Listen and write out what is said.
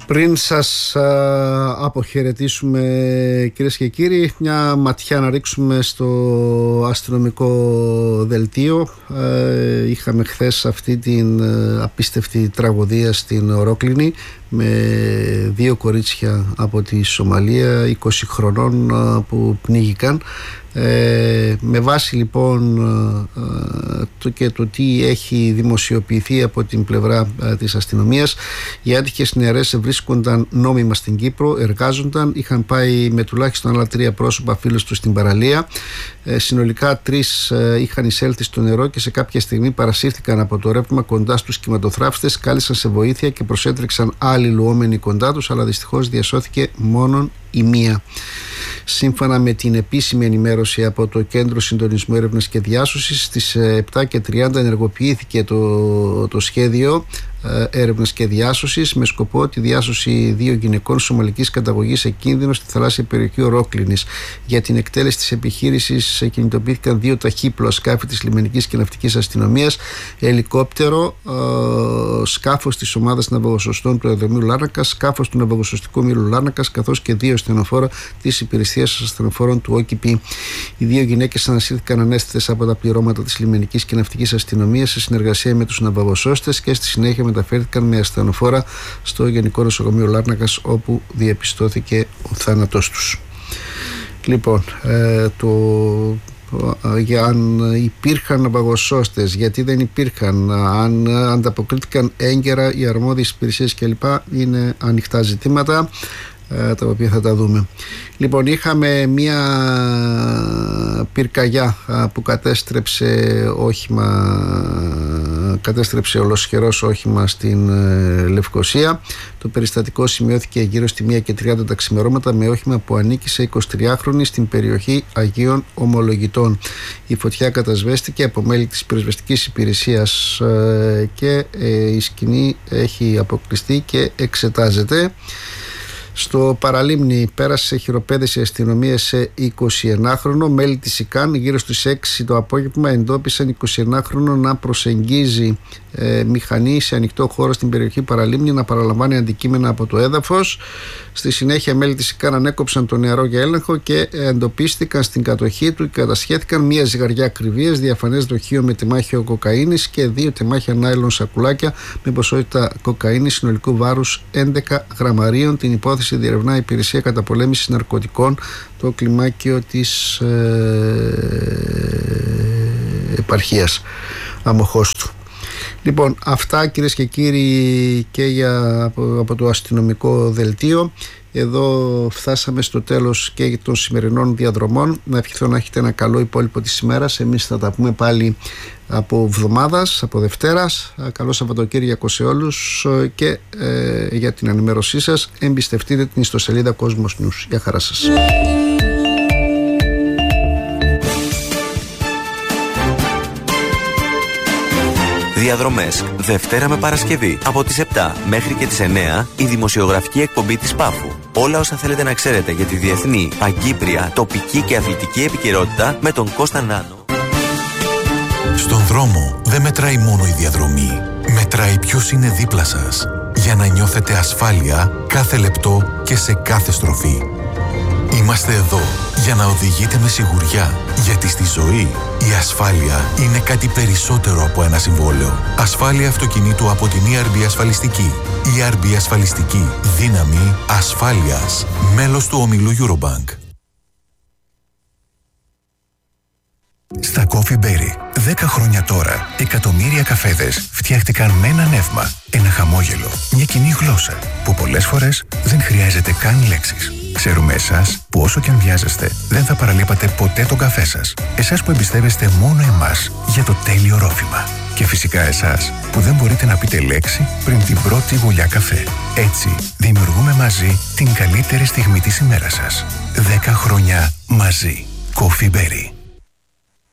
Πριν σας αποχαιρετήσουμε, κυρίες και κύριοι, μια ματιά να ρίξουμε στο αστυνομικό δελτίο. Είχαμε χθες αυτή την απίστευτη τραγωδία στην Ορόκληνη με 2 κορίτσια από τη Σομαλία 20 χρονών που πνίγηκαν. Με βάση λοιπόν το τι έχει δημοσιοποιηθεί από την πλευρά της αστυνομίας, οι άτυχες νεαρές βρίσκονταν νόμιμα στην Κύπρο, εργάζονταν, είχαν πάει με τουλάχιστον άλλα 3 πρόσωπα φίλους τους στην παραλία. Συνολικά 3 είχαν εισέλθει στο νερό και σε κάποια στιγμή παρασύρθηκαν από το ρεύμα κοντά στους κυματοθράφτες, κάλεσαν σε βοήθεια και προσέτρεξαν άλλοι λουόμενοι κοντά τους, αλλά δυστυχώς διασώθηκε μόνον η μία. Σύμφωνα με την επίσημη ενημέρωση από το Κέντρο Συντονισμού Έρευνας και Διάσωσης, στις 7:30 ενεργοποιήθηκε το σχέδιο έρευνας και διάσωσης με σκοπό τη διάσωση 2 γυναικών σομαλικής καταγωγής σε κίνδυνο στη θαλάσσια περιοχή Ορόκληνης. Για την εκτέλεση της επιχείρησης κινητοποιήθηκαν 2 ταχύπλοα σκάφη της λιμενικής και ναυτικής αστυνομίας, ελικόπτερο, σκάφος της ομάδας ναυαγοσωστών του αεροδρομίου Λάρνακας, σκάφος του ναυαγοσωστικού ομίλου Λάρνακας, καθώς και 2 ασθενοφόρα της υπηρεσίας ασθενοφόρων του ΟΚΠ. Οι 2 γυναίκες ανασύρθηκαν ανέστητες από τα πληρώματα της λιμενικής και ναυτικής αστυνομίας σε συνεργασία με τους ναυαγοσώστες και στη συνέχεια μεταφέρθηκαν με ασθενοφόρα στο Γενικό Νοσοκομείο Λάρνακας, όπου διαπιστώθηκε ο θάνατός τους. Λοιπόν, για αν υπήρχαν ναυαγοσώστες, γιατί δεν υπήρχαν, αν ανταποκρίθηκαν έγκαιρα οι αρμόδιες υπηρεσίες κλπ, είναι ανοιχτά ζητήματα τα οποία θα τα δούμε. Λοιπόν, είχαμε μια πυρκαγιά που κατέστρεψε ολοσχερός όχημα στην Λευκοσία. Το περιστατικό σημειώθηκε γύρω στη 1:30 τα ξημερώματα με όχημα που ανήκει σε 23χρονη στην περιοχή Αγίων Ομολογητών. Η φωτιά κατασβέστηκε από μέλη της πυροσβεστικής υπηρεσίας και η σκηνή έχει αποκλειστεί και εξετάζεται. Στο Παραλίμνη πέρασε χειροπέδεση αστυνομία σε 21χρονο. Μέλη της ΙΚΑΝ γύρω στις 6 το απόγευμα εντόπισαν 21χρονο να προσεγγίζει μηχανή σε ανοιχτό χώρο στην περιοχή Παραλίμνη, να παραλαμβάνει αντικείμενα από το έδαφος. Στη συνέχεια μέλη της ΙΚΑΝ ανέκοψαν τον νεαρό για έλεγχο και εντοπίστηκαν στην κατοχή του και κατασχέθηκαν 1 ζυγαριά ακριβίας, διαφανές δοχείο με τεμάχιο κοκαίνης και 2 τεμάχια νάιλον σακουλάκια με ποσότητα κοκαίνης συνολικού βάρους 11 γραμμαρίων. Την υπόθεση διερευνά η Υπηρεσία Καταπολέμησης Ναρκωτικών, το κλιμάκιο της επαρχίας Αμοχώστου. Λοιπόν, αυτά κυρίες και κύριοι και από το αστυνομικό δελτίο. Εδώ φτάσαμε στο τέλος και των σημερινών διαδρομών. Να ευχηθώ να έχετε ένα καλό υπόλοιπο της ημέρας. Εμείς θα τα πούμε πάλι από εβδομάδας, από Δευτέρας. Καλό Σαββατοκύριακο σε όλους και για την ενημέρωσή σας εμπιστευτείτε την ιστοσελίδα Cosmos News. Γεια χαρά σας. Διαδρομές Δευτέρα με Παρασκευή από τις 7 μέχρι και τις 9 η δημοσιογραφική εκπομπή της Πάφου. Όλα όσα θέλετε να ξέρετε για τη διεθνή, παγκύπρια, τοπική και αθλητική επικαιρότητα με τον Κώστα Νάνο. Στον δρόμο δεν μετράει μόνο η διαδρομή. Μετράει ποιος είναι δίπλα σας για να νιώθετε ασφάλεια κάθε λεπτό και σε κάθε στροφή. Είμαστε εδώ για να οδηγείτε με σιγουριά, γιατί στη ζωή η ασφάλεια είναι κάτι περισσότερο από ένα συμβόλαιο. Ασφάλεια αυτοκινήτου από την ERB Ασφαλιστική. ERB Ασφαλιστική. Δύναμη ασφάλειας. Μέλος του ομίλου Eurobank. Στα Coffee Berry, 10 χρόνια τώρα, εκατομμύρια καφέδες φτιάχτηκαν με ένα νεύμα, ένα χαμόγελο, μια κοινή γλώσσα, που πολλές φορές δεν χρειάζεται καν λέξεις. Ξέρουμε εσάς που όσο και αν βιάζεστε, δεν θα παραλείπατε ποτέ τον καφέ σας. Εσάς που εμπιστεύεστε μόνο εμάς για το τέλειο ρόφημα. Και φυσικά εσάς που δεν μπορείτε να πείτε λέξη πριν την πρώτη γουλιά καφέ. Έτσι, δημιουργούμε μαζί την καλύτερη στιγμή της ημέρας σας. 10 χρόνια μαζί. Coffee Berry.